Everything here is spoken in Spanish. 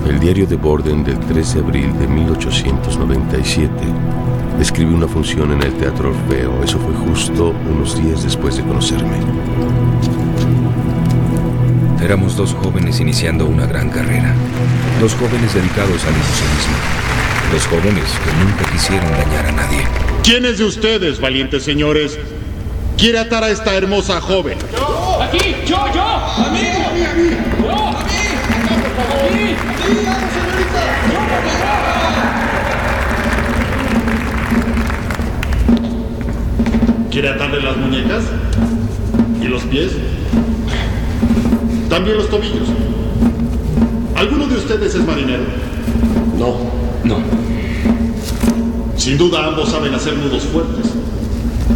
El diario de Borden del 3 de abril de 1897 describe una función en el Teatro Orfeo. Eso fue justo unos días después de conocerme. Éramos dos jóvenes iniciando una gran carrera. Dos jóvenes dedicados al ilusionismo. Dos jóvenes que nunca quisieron dañar a nadie. ¿Quiénes de ustedes, valientes señores, quiere atar a esta hermosa joven? ¡Yo! ¡Aquí! ¡Yo! ¡A mí! ¡A mí! ¡A mí! ¡Yo! ¡A mí! ¡Acá, por favor! ¡A mí! ¡A mí! ¡Vamos, señorita! ¡Yo, por favor! ¿Quiere atarle las muñecas? ¿Y los pies? También los tobillos. ¿Alguno de ustedes es marinero? No. Sin duda ambos saben hacer nudos fuertes.